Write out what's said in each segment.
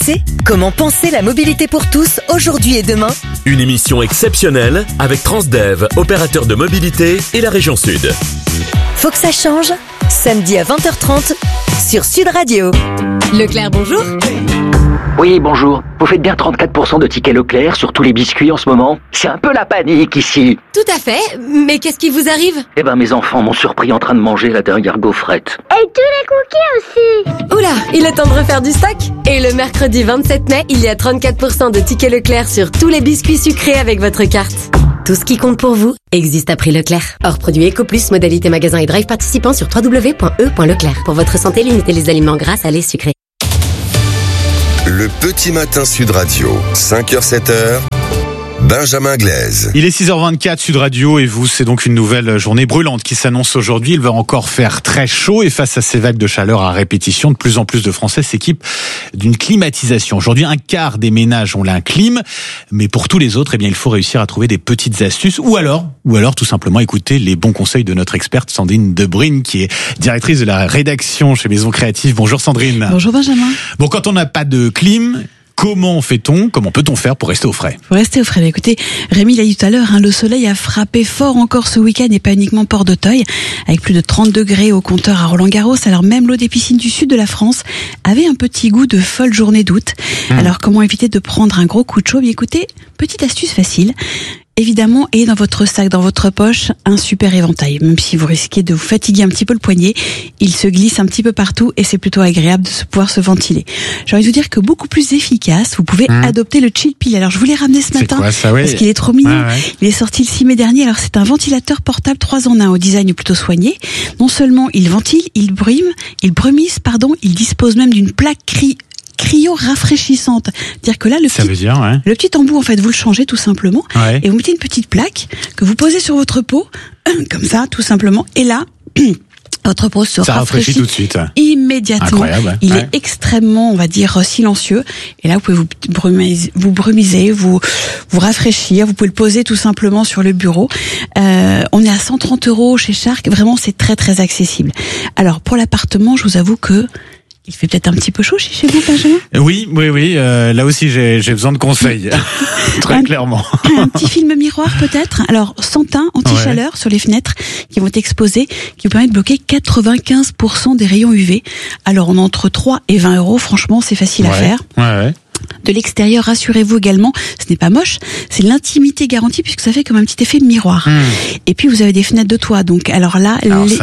RMC, comment penser la mobilité pour tous aujourd'hui et demain? Une émission exceptionnelle avec Transdev, opérateur de mobilité et la région Sud. Faut que ça change. Samedi à 20h30 sur Sud Radio. Leclerc, bonjour. Oui, bonjour. Vous faites bien 34% de tickets Leclerc sur tous les biscuits en ce moment? C'est un peu la panique ici. Tout à fait, mais qu'est-ce qui vous arrive? Eh ben, mes enfants m'ont surpris en train de manger la dernière gaufrette. Et tous les cookies aussi. Oula, il est temps de refaire du stock. Et le mercredi 27 mai, il y a 34% de tickets Leclerc sur tous les biscuits sucrés avec votre carte. Tout ce qui compte pour vous existe à prix Leclerc. Hors produit EcoPlus, modalité magasin et drive participant sur www.e.leclerc. Pour votre santé, limitez les aliments gras, salés, sucrés. Le petit matin Sud Radio, 5h-7h, Benjamin Glaise. Il est 6h24 Sud Radio et vous, c'est donc une nouvelle journée brûlante qui s'annonce aujourd'hui. Il va encore faire très chaud et face à ces vagues de chaleur à répétition, de plus en plus de Français s'équipent d'une climatisation. Aujourd'hui, un quart des ménages ont la clim, mais pour tous les autres, eh bien, il faut réussir à trouver des petites astuces ou alors tout simplement écouter les bons conseils de notre experte Sandrine Debrine qui est directrice de la rédaction chez Maison Créative. Bonjour Sandrine. Bonjour Benjamin. Bon, quand on n'a pas de clim, comment peut-on faire pour rester au frais? Pour rester au frais, mais écoutez, Rémi l'a dit tout à l'heure, le soleil a frappé fort encore ce week-end et pas uniquement Port d'Auteuil, avec plus de 30 degrés au compteur à Roland-Garros. Alors même l'eau des piscines du sud de la France avait un petit goût de folle journée d'août. Alors comment éviter de prendre un gros coup de chaud? Bien écoutez, petite astuce facile. Évidemment, ayez dans votre sac, dans votre poche, un super éventail. Même si vous risquez de vous fatiguer un petit peu le poignet, il se glisse un petit peu partout et c'est plutôt agréable de pouvoir se ventiler. J'ai envie de vous dire que beaucoup plus efficace, vous pouvez adopter le Chill Pill. Alors je vous l'ai ramené ce matin parce qu'il est trop mignon. Ouais. Il est sorti le 6 mai dernier. Alors c'est un ventilateur portable 3 en 1 au design plutôt soigné. Non seulement il ventile, il brumise, il dispose même d'une plaque cryo-rafraîchissante. C'est-à-dire que là, le petit embout, en fait, vous le changez tout simplement. Ouais. Et vous mettez une petite plaque que vous posez sur votre peau, comme ça, tout simplement. Et là, votre peau se rafraîchit tout de suite. Immédiatement. Incroyable. Il est extrêmement, on va dire, silencieux. Et là, vous pouvez vous brumiser, vous rafraîchir. Vous pouvez le poser tout simplement sur le bureau. On est à 130 € chez Shark. Vraiment, c'est très, très accessible. Alors, pour l'appartement, je vous avoue que il fait peut-être un petit peu chaud chez vous, Benjamin? Oui. Là aussi, j'ai besoin de conseils. Très clairement. Un petit film miroir, peut-être. Alors, sans teint, anti-chaleur sur les fenêtres qui vont être exposées, qui vous permet de bloquer 95% des rayons UV. Alors, on a entre 3 et 20 €. Franchement, c'est facile à faire. Ouais. De l'extérieur, rassurez-vous également, ce n'est pas moche, c'est l'intimité garantie puisque ça fait comme un petit effet miroir. Et puis vous avez des fenêtres de toit, donc alors là,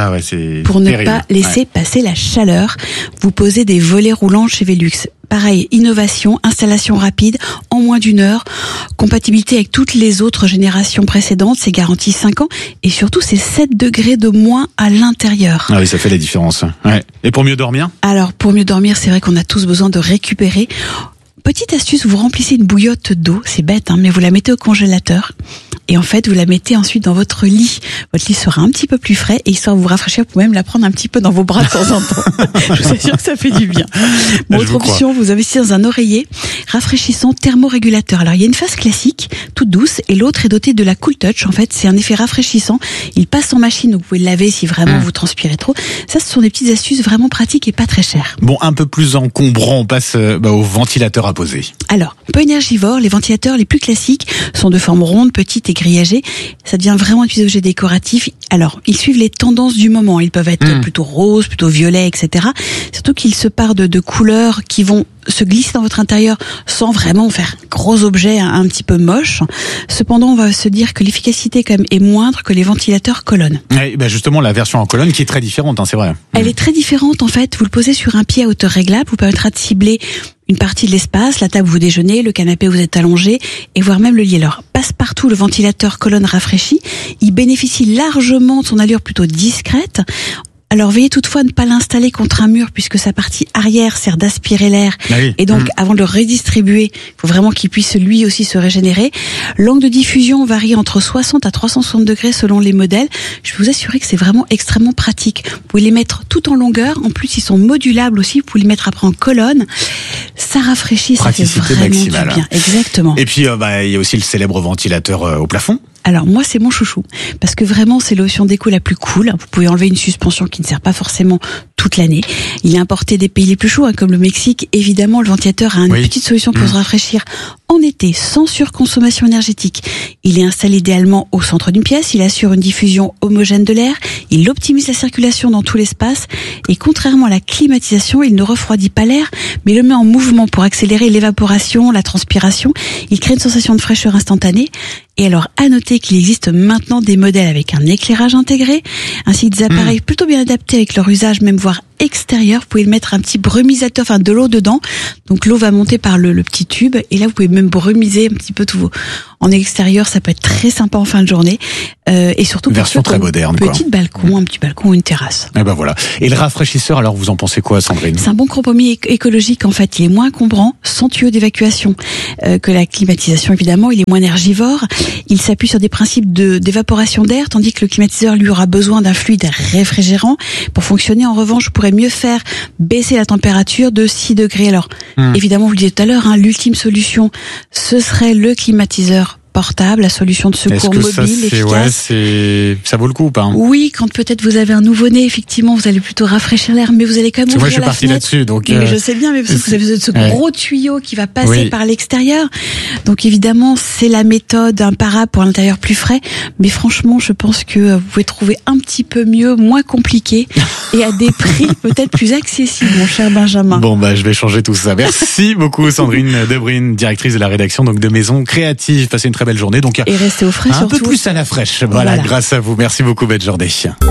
pour ne pas laisser passer la chaleur, vous posez des volets roulants chez Velux. Pareil, innovation, installation rapide, en moins d'1 heure, compatibilité avec toutes les autres générations précédentes, c'est garanti 5 ans, et surtout c'est 7 degrés de moins à l'intérieur. Ah oui, ça fait la différence. Ouais. Et pour mieux dormir? Alors, pour mieux dormir, c'est vrai qu'on a tous besoin de récupérer. Petite astuce, vous remplissez une bouillotte d'eau, c'est bête, mais vous la mettez au congélateur. Et en fait, vous la mettez ensuite dans votre lit. Votre lit sera un petit peu plus frais et histoire de vous rafraîchir, vous pouvez même la prendre un petit peu dans vos bras de temps en temps. Je vous assure que ça fait du bien. Autre option, vous investissez dans un oreiller rafraîchissant thermorégulateur. Alors, il y a une phase classique, toute douce, et l'autre est dotée de la Cool Touch. En fait, c'est un effet rafraîchissant. Il passe en machine, donc vous pouvez le laver si vraiment vous transpirez trop. Ça, ce sont des petites astuces vraiment pratiques et pas très chères. Bon, un peu plus encombrant, on passe au ventilateur à poser. Alors, peu énergivores, les ventilateurs les plus classiques sont de forme ronde, petite et grillagée. Ça devient vraiment un petit objet décoratif. Alors, ils suivent les tendances du moment. Ils peuvent être plutôt roses, plutôt violets, etc. Surtout qu'ils se partent de couleurs qui vont se glisser dans votre intérieur sans vraiment faire gros objet un petit peu moche. Cependant, on va se dire que l'efficacité quand même est moindre que les ventilateurs colonnes. Ouais, justement, la version en colonne qui est très différente, c'est vrai. Elle est très différente en fait. Vous le posez sur un pied à hauteur réglable, vous permettra de cibler une partie de l'espace, la table où vous déjeunez, le canapé où vous êtes allongé, et voire même le lit. Alors, passe-partout, le ventilateur colonne rafraîchi, il bénéficie largement de son allure plutôt discrète. Alors veillez toutefois à ne pas l'installer contre un mur puisque sa partie arrière sert d'aspirer l'air. Et donc avant de le redistribuer, il faut vraiment qu'il puisse lui aussi se régénérer. L'angle de diffusion varie entre 60 à 360 degrés selon les modèles. Je peux vous assurer que c'est vraiment extrêmement pratique. Vous pouvez les mettre tout en longueur. En plus, ils sont modulables aussi. Vous pouvez les mettre après en colonne. Ça rafraîchit, ça fait vraiment maximale. Du bien. Exactement. Et puis il y a aussi le célèbre ventilateur au plafond. Alors moi c'est mon chouchou, parce que vraiment c'est l'option d'éco la plus cool. Vous pouvez enlever une suspension qui ne sert pas forcément toute l'année. Il est importé des pays les plus chauds, comme le Mexique. Évidemment, le ventilateur a une petite solution pour se rafraîchir en été, sans surconsommation énergétique. Il est installé idéalement au centre d'une pièce, il assure une diffusion homogène de l'air, il optimise la circulation dans tout l'espace, et contrairement à la climatisation, il ne refroidit pas l'air, mais le met en mouvement pour accélérer l'évaporation, la transpiration. Il crée une sensation de fraîcheur instantanée. Et alors, à noter qu'il existe maintenant des modèles avec un éclairage intégré, ainsi que des appareils plutôt bien adaptés avec leur usage, même voire extérieur. Vous pouvez mettre un petit brumisateur, de l'eau dedans. Donc l'eau va monter par le petit tube, et là vous pouvez même brumiser un petit peu tout. En extérieur, ça peut être très sympa en fin de journée, et surtout pour version très moderne, un petit balcon ou une terrasse. Et ben voilà. Et le rafraîchisseur, alors vous en pensez quoi, Sandrine? C'est un bon compromis écologique en fait. Il est moins encombrant, sans tuyau d'évacuation que la climatisation évidemment. Il est moins énergivore. Il s'appuie sur des principes d'évaporation d'air, tandis que le climatiseur lui aura besoin d'un fluide réfrigérant pour fonctionner. En revanche, vous pourrez mieux faire baisser la température de 6 degrés. Alors évidemment, vous le disiez tout à l'heure, l'ultime solution, ce serait le climatiseur portable, la solution de secours mobile, efficace. Ça vaut le coup ou pas? Oui, quand peut-être vous avez un nouveau-né, effectivement, vous allez plutôt rafraîchir l'air, mais vous allez quand même ouvrir la fenêtre. Moi, je suis parti là-dessus, donc. Mais je sais bien, mais parce que vous avez ce gros tuyau qui va passer par l'extérieur. Donc évidemment, c'est la méthode imparable pour l'intérieur plus frais. Mais franchement, je pense que vous pouvez trouver un petit peu mieux, moins compliqué, et à des prix peut-être plus accessibles, mon cher Benjamin. Bon, je vais changer tout ça. Merci beaucoup, Sandrine Debrine, directrice de la rédaction donc de Maison Créative. Passez une très belle journée. Donc, et restez au frais un peu plus à la fraîche. Voilà, grâce à vous. Merci beaucoup, belle journée.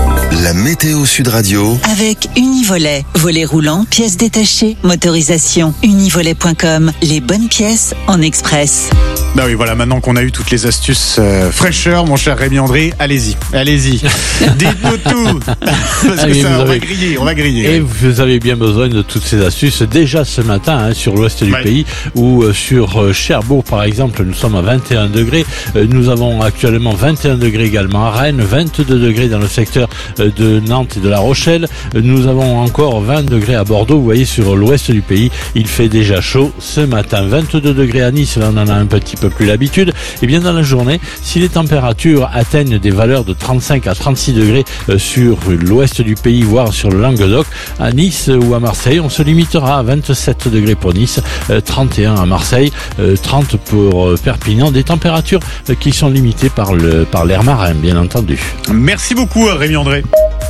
La météo Sud Radio. Avec Univolet. Volet roulant, pièces détachées, motorisation. Univolet.com. Les bonnes pièces en express. Bah oui, voilà, maintenant qu'on a eu toutes les astuces fraîcheur, mon cher Rémi André, allez-y. Dites-nous tout. Parce que ça, on va griller. Et vous avez bien besoin de toutes ces astuces. Déjà ce matin, sur l'ouest du pays, ou sur Cherbourg, par exemple, nous sommes à 21 degrés. Nous avons actuellement 21 degrés également à Rennes, 22 degrés dans le secteur de Nantes et de La Rochelle. Nous avons encore 20 degrés à Bordeaux. Vous voyez, sur l'ouest du pays, il fait déjà chaud ce matin. 22 degrés à Nice, là on en a un petit peu plus l'habitude. Et bien dans la journée, si les températures atteignent des valeurs de 35 à 36 degrés sur l'ouest du pays, voire sur le Languedoc, à Nice ou à Marseille, on se limitera à 27 degrés pour Nice, 31 à Marseille, 30 pour Perpignan. Des températures qui sont limitées par l'air marin, bien entendu. Merci beaucoup, Rémi André.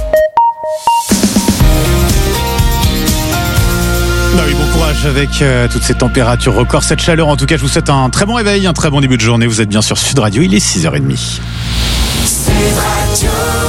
Bon courage avec toutes ces températures records, cette chaleur. En tout cas, je vous souhaite un très bon réveil, un très bon début de journée. Vous êtes bien sur Sud Radio, il est 6h30. Sud Radio.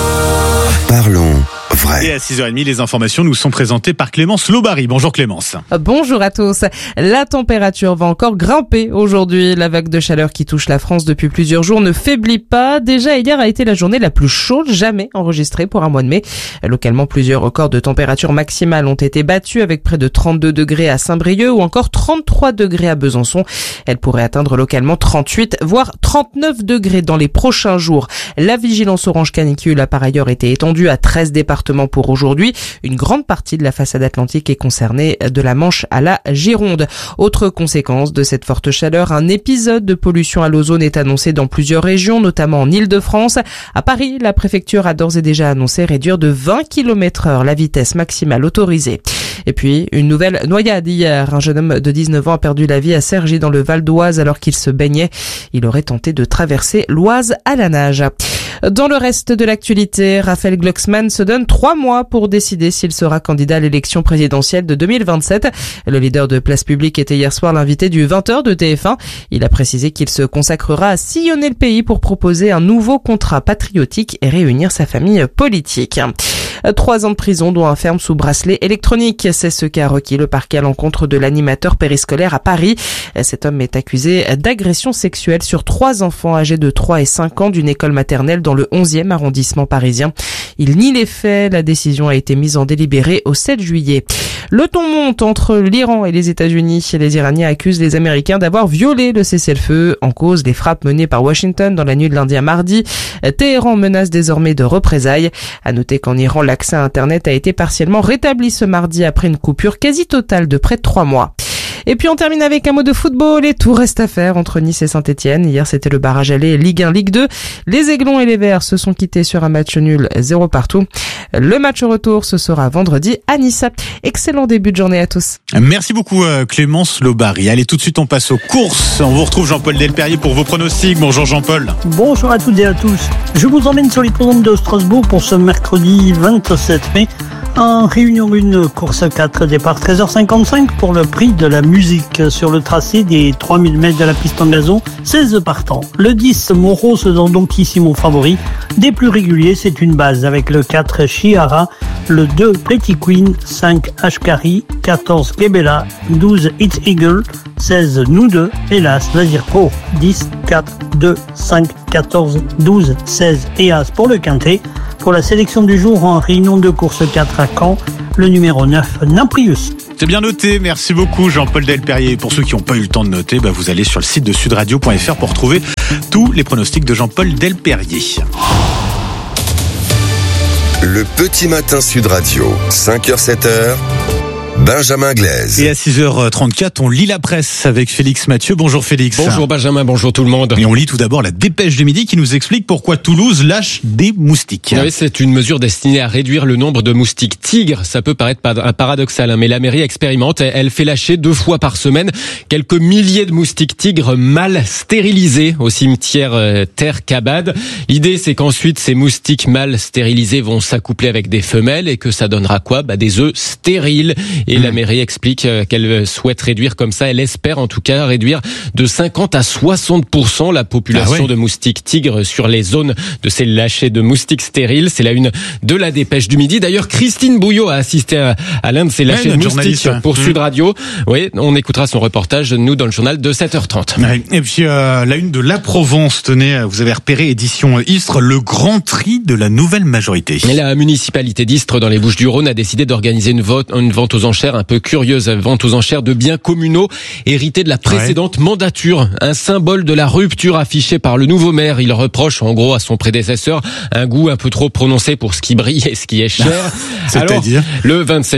Parlons vrai. Et à 6h30, les informations nous sont présentées par Clémence Lobary. Bonjour Clémence. Bonjour à tous. La température va encore grimper aujourd'hui. La vague de chaleur qui touche la France depuis plusieurs jours ne faiblit pas. Déjà, hier a été la journée la plus chaude jamais enregistrée pour un mois de mai. Localement, plusieurs records de température maximale ont été battus avec près de 32 degrés à Saint-Brieuc ou encore 33 degrés à Besançon. Elle pourrait atteindre localement 38, voire 39 degrés dans les prochains jours. La vigilance orange canicule a par ailleurs été étendue à 13 départements pour aujourd'hui. Une grande partie de la façade atlantique est concernée, de la Manche à la Gironde. Autre conséquence de cette forte chaleur, un épisode de pollution à l'ozone est annoncé dans plusieurs régions, notamment en Île-de-France. À Paris, la préfecture a d'ores et déjà annoncé réduire de 20 km/h la vitesse maximale autorisée. Et puis, une nouvelle noyade hier. Un jeune homme de 19 ans a perdu la vie à Cergy dans le Val d'Oise alors qu'il se baignait. Il aurait tenté de traverser l'Oise à la nage. Dans le reste de l'actualité, Raphaël Glucksmann se donne 3 mois pour décider s'il sera candidat à l'élection présidentielle de 2027. Le leader de Place Publique était hier soir l'invité du 20h de TF1. Il a précisé qu'il se consacrera à sillonner le pays pour proposer un nouveau contrat patriotique et réunir sa famille politique. 3 ans de prison dont un ferme sous bracelet électronique. C'est ce qu'a requis le parquet à l'encontre de l'animateur périscolaire à Paris. Cet homme est accusé d'agression sexuelle sur 3 enfants âgés de 3 et 5 ans d'une école maternelle dans le 11e arrondissement parisien. Il nie les faits. La décision a été mise en délibéré au 7 juillet. Le ton monte entre l'Iran et les États-Unis. Les Iraniens accusent les Américains d'avoir violé le cessez-le-feu. En cause, les frappes menées par Washington dans la nuit de lundi à mardi. Téhéran menace désormais de représailles. À noter qu'en Iran, l'accès à Internet a été partiellement rétabli ce mardi après une coupure quasi totale de près de 3 mois. Et puis on termine avec un mot de football et tout reste à faire entre Nice et Saint-Etienne. Hier c'était le barrage aller Ligue 1, Ligue 2. Les Aiglons et les Verts se sont quittés sur un match nul 0 partout. Le match retour ce sera vendredi à Nice. Excellent début de journée à tous. Merci beaucoup Clémence Lobary. Allez, tout de suite on passe aux courses. On vous retrouve Jean-Paul Delperrier pour vos pronostics. Bonjour Jean-Paul. Bonjour à toutes et à tous. Je vous emmène sur l'hippodrome de Strasbourg pour ce mercredi 27 mai. En réunion 1, course 4, départ 13h55 pour le prix de la musique sur le tracé des 3000 mètres de la piste en gazon, 16 partants. Le 10, Moreau se donne donc ici mon favori. Des plus réguliers, c'est une base avec le 4, Chiara, le 2, Pretty Queen, 5, Ashkari, 14, Kebela, 12, It's Eagle, 16, Nous deux, hélas, Lazir Pro, 10, 4, 2, 5, 14, 12, 16 et As pour le quintet. Pour la sélection du jour en réunion de course 4 à Caen, le numéro 9, Namprius. C'est bien noté, merci beaucoup Jean-Paul Delperrier. Pour ceux qui n'ont pas eu le temps de noter, vous allez sur le site de sudradio.fr pour retrouver tous les pronostics de Jean-Paul Delperrier. Le petit matin Sud Radio, 5h-7h, Benjamin Glaise. Et à 6h34, on lit la presse avec Félix Mathieu. Bonjour Félix. Bonjour Benjamin, bonjour tout le monde. Et on lit tout d'abord la dépêche du midi qui nous explique pourquoi Toulouse lâche des moustiques. Oui, c'est une mesure destinée à réduire le nombre de moustiques tigres. Ça peut paraître paradoxal, mais la mairie expérimente. Elle fait lâcher 2 fois par semaine quelques milliers de moustiques tigres mal stérilisés au cimetière Terre Cabade. L'idée, c'est qu'ensuite, ces moustiques mal stérilisés vont s'accoupler avec des femelles et que ça donnera quoi? Des œufs stériles. Et la mairie explique qu'elle souhaite réduire comme ça, elle espère en tout cas réduire de 50 à 60% la population de moustiques tigres sur les zones de ces lâchers de moustiques stériles. C'est la une de la dépêche du midi. D'ailleurs, Christine Bouillot a assisté à l'un de ces lâchers de moustiques pour Sud Radio. Oui, on écoutera son reportage, nous, dans le journal de 7h30. Et puis, la une de La Provence, tenez, vous avez repéré, édition Istres, le grand tri de la nouvelle majorité. Et la municipalité d'Istres, dans les Bouches-du-Rhône, a décidé d'organiser une vente aux enchères un peu curieuse, vente aux enchères de biens communaux hérités de la précédente mandature. Un symbole de la rupture affiché par le nouveau maire. Il reproche en gros à son prédécesseur un goût un peu trop prononcé pour ce qui brille et ce qui est cher. C'est-à-dire le 27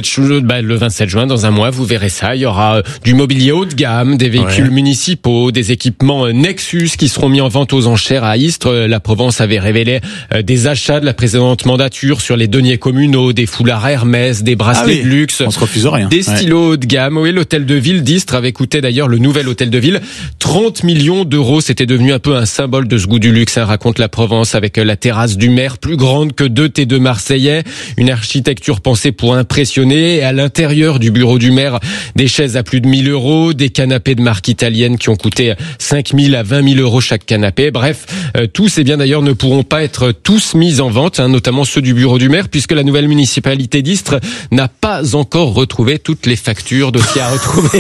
juin, dans un mois, vous verrez ça. Il y aura du mobilier haut de gamme, des véhicules municipaux, des équipements Nexus qui seront mis en vente aux enchères à Istres. La Provence avait révélé des achats de la précédente mandature sur les deniers communaux, des foulards Hermès, des bracelets de luxe. On se refuse rien. Des stylos haut de gamme. Oui, l'hôtel de ville d'Istres avait coûté d'ailleurs, le nouvel hôtel de ville, 30 millions d'euros. C'était devenu un peu un symbole de ce goût du luxe, raconte La Provence, avec la terrasse du maire plus grande que 2 T2 marseillais. Une architecture pensée pour impressionner. Et à l'intérieur du bureau du maire, des chaises à plus de 1000 euros, des canapés de marque italienne qui ont coûté 5 000 à 20 000 euros chaque canapé. Bref, tous, et bien d'ailleurs, ne pourront pas être tous mis en vente, notamment ceux du bureau du maire, puisque la nouvelle municipalité d'Istres n'a pas encore retrouvé toutes les factures, dossiers à retrouver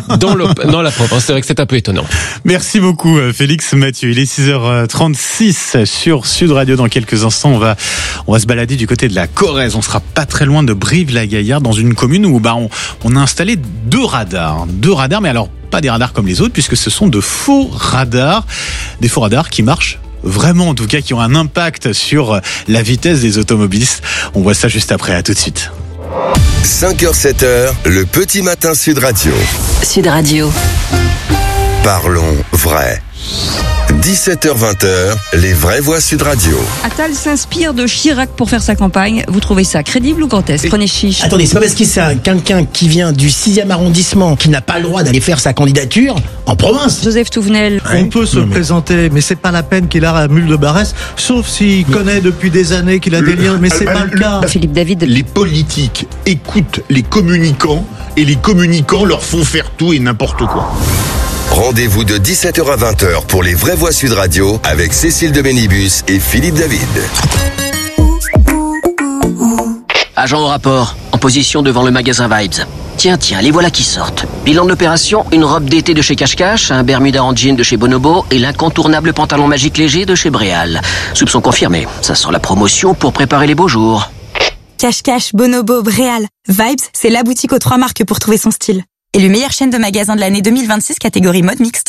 dans la Provence. C'est vrai que c'est un peu étonnant. Merci beaucoup Félix Mathieu. Il est 6h36 sur Sud Radio. Dans quelques instants, on va se balader du côté de la Corrèze. On sera pas très loin de Brive-la-Gaillarde, dans une commune où on a installé 2 radars. 2 radars, mais alors pas des radars comme les autres, puisque ce sont de faux radars. Des faux radars qui marchent vraiment, en tout cas, qui ont un impact sur la vitesse des automobilistes. On voit ça juste après. À tout de suite. 5h-7h, le petit matin Sud Radio. Sud Radio. Parlons vrai. 17h-20h, les vraies voix Sud Radio. Attal s'inspire de Chirac pour faire sa campagne. Vous trouvez ça crédible ou grotesque? Prenez chiche. Attendez, c'est pas parce que c'est quelqu'un qui vient du 6e arrondissement qui n'a pas le droit d'aller faire sa candidature en province. Joseph Touvenel. On peut se présenter, mais c'est pas la peine qu'il a la mule de Barès, sauf s'il connaît depuis des années qu'il a des liens, mais c'est pas le cas. Philippe David. Les politiques écoutent les communicants et les communicants leur font faire tout et n'importe quoi. Rendez-vous de 17h à 20h pour les vraies voix Sud Radio avec Cécile de Bénibus et Philippe David. Agent au rapport, en position devant le magasin Vibes. Tiens, les voilà qui sortent. Bilan de l'opération, une robe d'été de chez Cache-Cache, un Bermuda en jean de chez Bonobo et l'incontournable pantalon magique léger de chez Bréal. Soupçon confirmé, ça sent la promotion pour préparer les beaux jours. Cache-Cache, Bonobo, Bréal. Vibes, c'est la boutique aux 3 marques pour trouver son style. Élue meilleure chaîne de magasins de l'année 2026, catégorie mode mixte.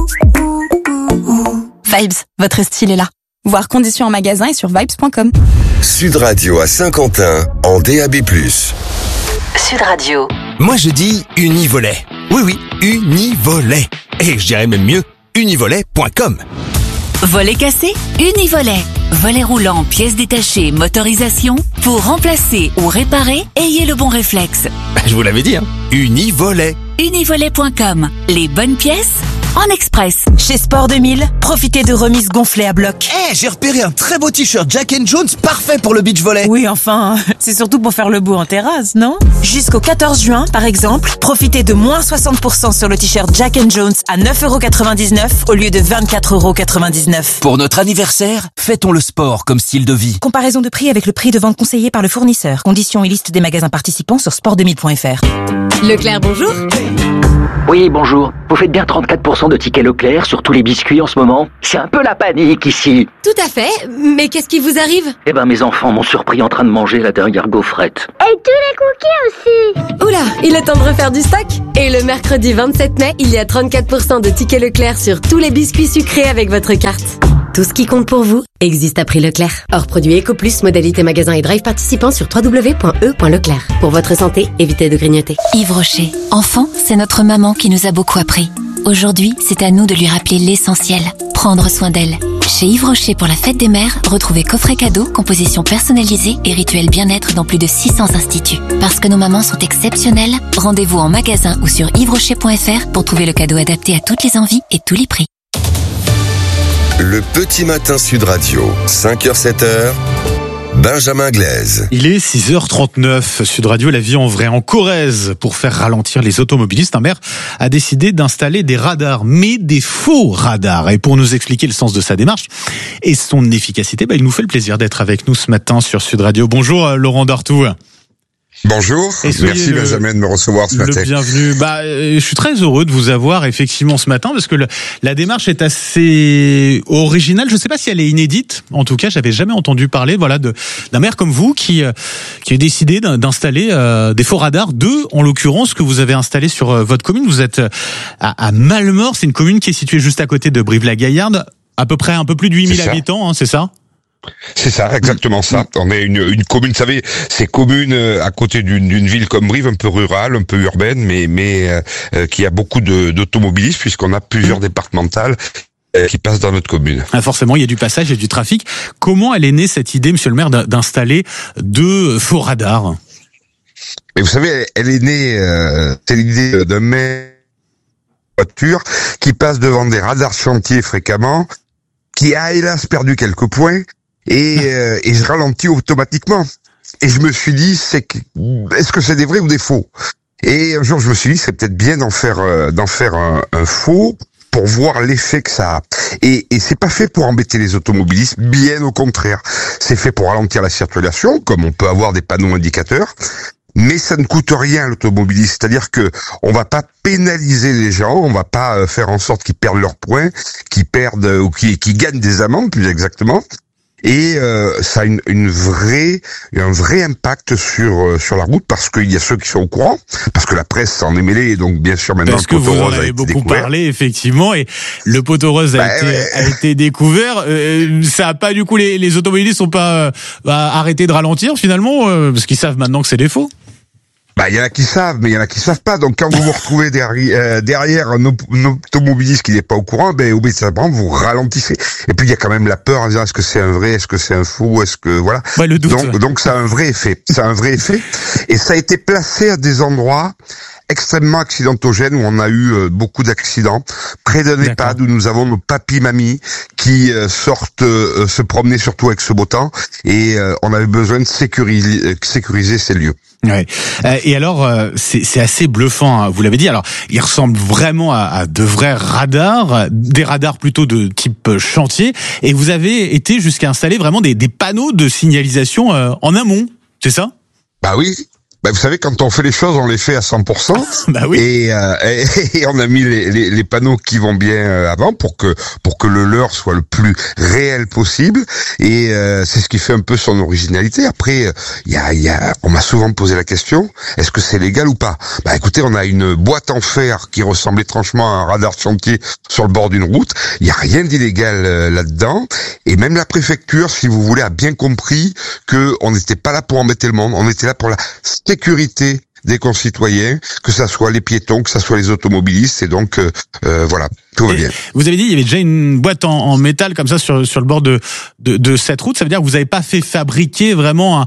Vibes, votre style est là. Voir conditions en magasin et sur vibes.com. Sud Radio à Saint-Quentin, en DAB+. Sud Radio. Moi je dis Univolet. Oui, Univolet. Et je dirais même mieux, univolet.com. Volet cassé, Univolet. Volet roulant, pièces détachées, motorisation. Pour remplacer ou réparer, ayez le bon réflexe. Je vous l'avais dit, Univolet. Univolet.com. Les bonnes pièces en express. Chez Sport 2000, profitez de remises gonflées à bloc. J'ai repéré un très beau t-shirt Jack & Jones, parfait pour le beach volley. Oui, enfin, c'est surtout pour faire le beau en terrasse, non? Jusqu'au 14 juin, par exemple, profitez de moins 60% sur le t-shirt Jack & Jones à 9,99€ au lieu de 24,99€. Pour notre anniversaire, fêtons le sport comme style de vie. Comparaison de prix avec le prix de vente conseillé par le fournisseur. Conditions et liste des magasins participants sur sport2000.fr. Leclerc, bonjour. Oui, bonjour. Vous faites bien 34% de tickets Leclerc sur tous les biscuits en ce moment? C'est un peu la panique ici. Tout à fait, mais qu'est-ce qui vous arrive? Eh ben, mes enfants m'ont surpris en train de manger la dernière gaufrette. Et tous les cookies aussi. Oula, il est temps de refaire du stock. Et le mercredi 27 mai, il y a 34% de tickets Leclerc sur tous les biscuits sucrés avec votre carte. Tout ce qui compte pour vous existe à prix Leclerc. Hors produit EcoPlus, modalité magasin et drive participant sur www.e.leclerc. Pour votre santé, évitez de grignoter. Yves Rocher. Enfant, c'est notre maman qui nous a beaucoup appris. Aujourd'hui, c'est à nous de lui rappeler l'essentiel. Prendre soin d'elle. Chez Yves Rocher pour la fête des mères, retrouvez coffret cadeau, composition personnalisée et rituel bien-être dans plus de 600 instituts. Parce que nos mamans sont exceptionnelles, rendez-vous en magasin ou sur yvesrocher.fr pour trouver le cadeau adapté à toutes les envies et tous les prix. Le petit matin Sud Radio, 5h-7h, Benjamin Glaise. Il est 6h39, Sud Radio, la vie en vrai. En Corrèze, pour faire ralentir les automobilistes, un maire a décidé d'installer des radars, mais des faux radars. Et pour nous expliquer le sens de sa démarche et son efficacité, il nous fait le plaisir d'être avec nous ce matin sur Sud Radio. Bonjour Laurent Dartout. Bonjour, merci Benjamin de me recevoir ce matin. Bienvenue. Je suis très heureux de vous avoir effectivement ce matin parce que la démarche est assez originale. Je ne sais pas si elle est inédite. En tout cas, j'avais jamais entendu parler d'un maire comme vous qui a décidé d'installer des faux radars, deux en l'occurrence que vous avez installés sur votre commune. Vous êtes à Mallemort, c'est une commune qui est située juste à côté de Brive-la-Gaillarde, à peu près un peu plus de 8000 habitants, c'est ça ? C'est ça, exactement ça. On est une commune, vous savez, ces communes à côté d'une ville comme Brive, un peu rurale, un peu urbaine, mais qui a beaucoup d'automobilistes puisqu'on a plusieurs départementales qui passent dans notre commune. Forcément, il y a du passage et du trafic. Comment elle est née cette idée, monsieur le maire, d'installer deux faux radars? Mais vous savez, elle est née, c'est l'idée d'un maire voiture qui passe devant des radars chantiers fréquemment, qui a hélas perdu quelques points, et je ralentis automatiquement. Et je me suis dit, est-ce que c'est des vrais ou des faux? Et un jour, je me suis dit, c'est peut-être bien d'en faire un faux pour voir l'effet que ça a. Et c'est pas fait pour embêter les automobilistes, bien au contraire. C'est fait pour ralentir la circulation, comme on peut avoir des panneaux indicateurs. Mais ça ne coûte rien à l'automobiliste, c'est-à-dire que on va pas pénaliser les gens, on va pas faire en sorte qu'ils perdent leurs points, qu'ils perdent ou qu'ils gagnent des amendes plus exactement. Et ça a un vrai impact sur la route parce qu'il y a ceux qui sont au courant, parce que la presse s'en est mêlée et donc bien sûr maintenant parce que vous en avez beaucoup parlé effectivement et le poteau rose a été découvert. Ça a pas du coup les automobilistes sont pas arrêtés de ralentir finalement parce qu'ils savent maintenant que c'est des faux. Il y en a qui savent, mais il y en a qui savent pas. Donc, quand vous vous retrouvez derrière un automobiliste qui n'est pas au courant, au bout de ça, vous ralentissez. Et puis, il y a quand même la peur en disant, est-ce que c'est un vrai, est-ce que c'est un faux, est-ce que, voilà. Le doute. Donc, ça a un vrai effet. Ça a un vrai effet. Et ça a été placé à des endroits extrêmement accidentogènes où on a eu beaucoup d'accidents. Près d'un EHPAD où nous avons nos papis-mamies qui sortent se promener surtout avec ce beau temps. Et on avait besoin de sécuriser ces lieux. Ouais. Et alors, c'est assez bluffant, hein, vous l'avez dit. Alors, ils ressemblent vraiment à de vrais radars, des radars plutôt de type chantier. Et vous avez été jusqu'à installer vraiment des panneaux de signalisation en amont, c'est ça? Oui. Vous savez, quand on fait les choses, on les fait à 100%. Oui. Et on a mis les panneaux qui vont bien avant pour que le leurre soit le plus réel possible. Et c'est ce qui fait un peu son originalité. Après, on m'a souvent posé la question, est-ce que c'est légal ou pas? Écoutez, on a une boîte en fer qui ressemble étrangement à un radar de chantier sur le bord d'une route. Il y a rien d'illégal là-dedans. Et même la préfecture, si vous voulez, a bien compris que on n'était pas là pour embêter le monde. On était là pour la sécurité des concitoyens, que ça soit les piétons, que ça soit les automobilistes, et donc voilà, tout va bien. Vous avez dit il y avait déjà une boîte en métal comme ça sur le bord de cette route. Ça veut dire que vous n'avez pas fait fabriquer vraiment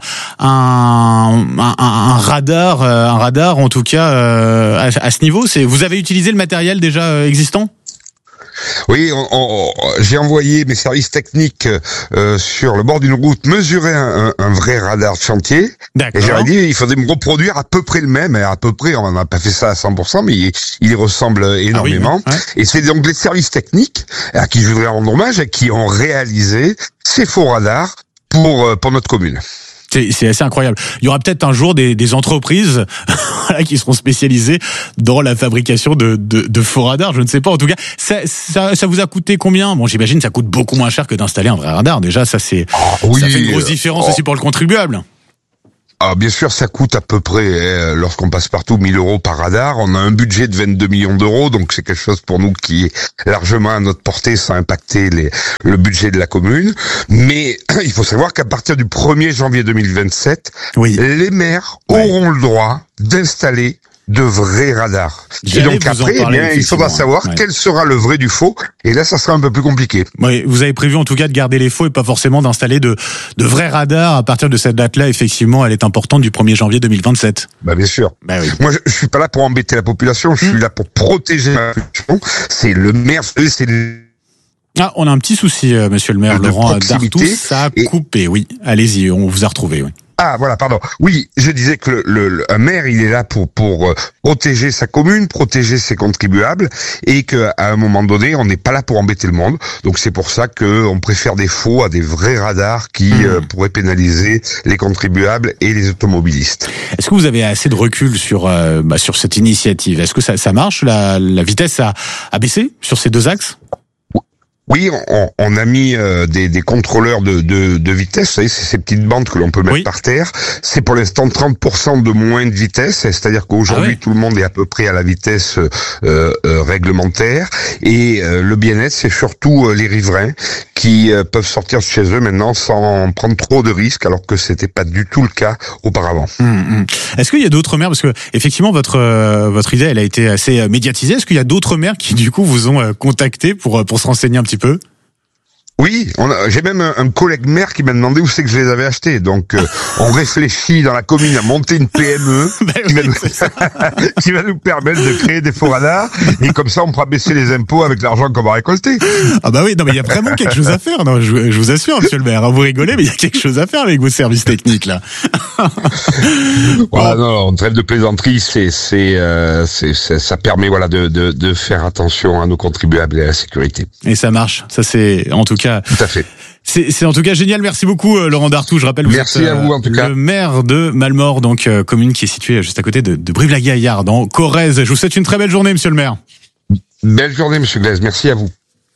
un radar en tout cas à ce niveau. Vous avez utilisé le matériel déjà existant? Oui, j'ai envoyé mes services techniques sur le bord d'une route mesurer un vrai radar de chantier. D'accord. Et j'aurais dit il faudrait me reproduire à peu près le même. Et à peu près, on n'a pas fait ça à 100%, mais il ressemble énormément. Ah oui, ouais. Et c'est donc les services techniques à qui je voudrais rendre hommage et qui ont réalisé ces faux radars pour notre commune. C'est assez incroyable. Il y aura peut-être un jour des entreprises qui seront spécialisées dans la fabrication de faux radars. Je ne sais pas. En tout cas, ça vous a coûté combien? Bon, j'imagine ça coûte beaucoup moins cher que d'installer un vrai radar. Déjà, ça fait une grosse différence aussi pour le contribuable. Ah, bien sûr, ça coûte à peu près, lorsqu'on passe partout, 1 000 € par radar. On a un budget de 22 millions d'euros, donc c'est quelque chose pour nous qui est largement à notre portée sans impacter le budget de la commune. Mais il faut savoir qu'à partir du 1er janvier 2027, les maires auront le droit d'installer de vrais radars. Et donc après, il faudra savoir quel sera le vrai du faux. Et là, ça sera un peu plus compliqué. Oui, vous avez prévu en tout cas de garder les faux et pas forcément d'installer de vrais radars à partir de cette date-là. Effectivement, elle est importante du 1er janvier 2027. Bah bien sûr. Bah oui. Moi, je suis pas là pour embêter la population. Je suis là pour protéger la population. C'est le maire, Ah, on a un petit souci, monsieur le maire Laurent Dartout. Ça a coupé. Oui, allez-y, on vous a retrouvé. Oui. Ah voilà, pardon. Oui, je disais que un maire, il est là pour protéger sa commune, protéger ses contribuables, et qu'à un moment donné, on n'est pas là pour embêter le monde. Donc c'est pour ça qu'on préfère des faux à des vrais radars qui pourraient pénaliser les contribuables et les automobilistes. Est-ce que vous avez assez de recul sur cette initiative? Est-ce que ça marche? La vitesse a baissé sur ces deux axes? Oui, on a mis des contrôleurs de vitesse, vous savez, c'est ces petites bandes que l'on peut mettre par terre. C'est pour l'instant 30% de moins de vitesse, c'est-à-dire qu'aujourd'hui tout le monde est à peu près à la vitesse réglementaire. Et le bien-être, c'est surtout les riverains qui peuvent sortir de chez eux maintenant sans prendre trop de risques, alors que c'était pas du tout le cas auparavant. Est-ce qu'il y a d'autres maires, parce que effectivement votre idée elle a été assez médiatisée, est-ce qu'il y a d'autres maires qui du coup vous ont contacté pour se renseigner un petit peu? Oui, j'ai même un collègue maire qui m'a demandé où c'est que je les avais achetés. Donc, on réfléchit dans la commune à monter une PME qui va nous permettre de créer des faux radars. Et comme ça, on pourra baisser les impôts avec l'argent qu'on va récolter. Ah bah oui, non mais il y a vraiment quelque chose à faire. Non, je vous assure, monsieur le maire, vous rigolez, mais il y a quelque chose à faire avec vos services techniques là. Voilà, non, on trêve de plaisanterie. Ça permet de faire attention à nos contribuables et à la sécurité. Et ça marche. Ça c'est en tout cas. Tout à fait. C'est en tout cas génial. Merci beaucoup Laurent Dartout. Je rappelle, vous êtes à vous, en tout cas. le maire de Malmort, donc commune qui est située juste à côté de Brive-la-Gaillarde, en Corrèze. Je vous souhaite une très belle journée, monsieur le maire. Belle journée, monsieur Glaise. Merci à vous.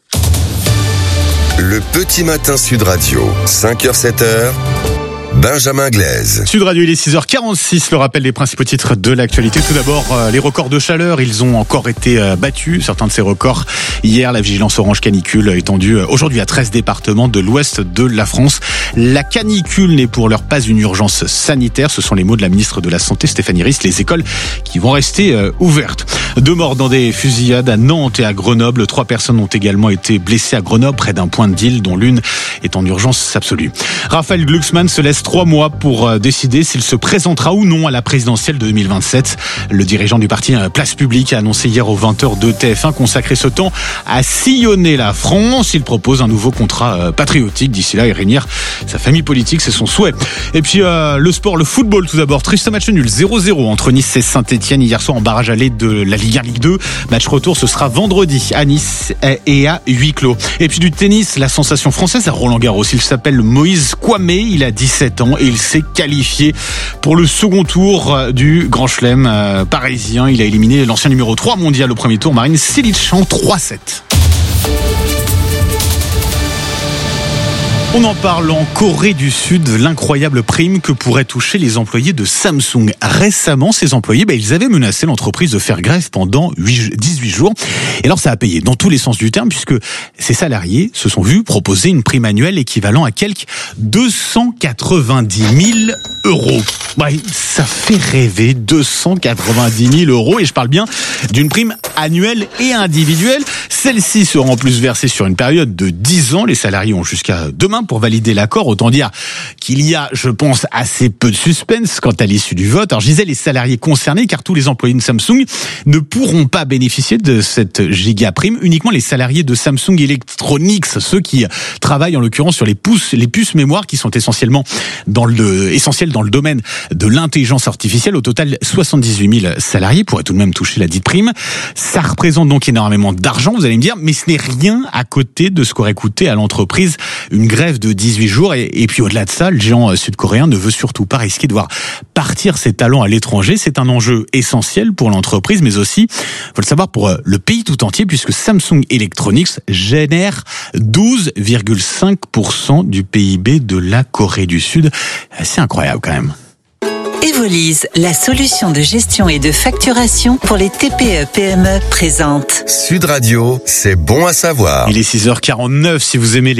Le petit matin Sud Radio, 5h, 7h. Benjamin Glaise. Sud Radio, il est 6h46, le rappel des principaux titres de l'actualité. Tout d'abord, les records de chaleur, ils ont encore été battus, certains de ces records. Hier, la vigilance orange canicule étendue aujourd'hui à 13 départements de l'ouest de la France. La canicule n'est pour l'heure pas une urgence sanitaire, ce sont les mots de la ministre de la Santé, Stéphanie Rist. Les écoles qui vont rester ouvertes. 2 morts dans des fusillades à Nantes et à Grenoble. 3 personnes ont également été blessées à Grenoble, près d'un point de deal, dont l'une est en urgence absolue. Raphaël Glucksmann se laisse 3 mois pour décider s'il se présentera ou non à la présidentielle de 2027. Le dirigeant du parti Place Publique a annoncé hier aux 20h de TF1 consacrer ce temps à sillonner la France. Il propose un nouveau contrat patriotique d'ici là et réunir sa famille politique, c'est son souhait. Et puis le sport, le football tout d'abord. Triste match nul, 0-0 entre Nice et Saint-Etienne hier soir en barrage aller de la Ligue 1, Ligue 2. Match retour, ce sera vendredi à Nice et à huis clos. Et puis du tennis, la sensation française à Roland-Garros. Il s'appelle Moïse Kouamé, il a 17 ans et il s'est qualifié pour le second tour du Grand Chelem parisien. Il a éliminé l'ancien numéro 3 mondial au premier tour, Marin Cilic, en 3-7. On en parle en Corée du Sud, l'incroyable prime que pourraient toucher les employés de Samsung. Récemment, ces employés, ils avaient menacé l'entreprise de faire grève pendant 18 jours. Et alors ça a payé dans tous les sens du terme, puisque ces salariés se sont vus proposer une prime annuelle équivalent à quelque 290 000 euros. Ouais, ça fait rêver, 290 000 euros. Et je parle bien d'une prime annuelle et individuelle. Celle-ci sera en plus versée sur une période de 10 ans. Les salariés ont jusqu'à demain pour valider l'accord. Autant dire qu'il y a, je pense, assez peu de suspense quant à l'issue du vote. Alors je disais les salariés concernés, car tous les employés de Samsung ne pourront pas bénéficier de cette giga prime. Uniquement les salariés de Samsung Electronics, ceux qui travaillent en l'occurrence sur les puces mémoire, qui sont essentielles dans le domaine de l'intelligence artificielle. Au total, 78 000 salariés pourraient tout de même toucher la dite prime. Ça représente donc énormément d'argent, vous allez me dire, mais ce n'est rien à côté de ce qu'aurait coûté à l'entreprise une grève de 18 jours. Et puis au-delà de ça, le géant sud-coréen ne veut surtout pas risquer de voir partir ses talents à l'étranger. C'est un enjeu essentiel pour l'entreprise, mais aussi, faut le savoir, pour le pays tout entier, puisque Samsung Electronics génère 12,5% du PIB de la Corée du Sud. C'est incroyable quand même. Evolise, la solution de gestion et de facturation pour les TPE-PME présente. Sud Radio, c'est bon à savoir. Il est 6h49, si vous aimez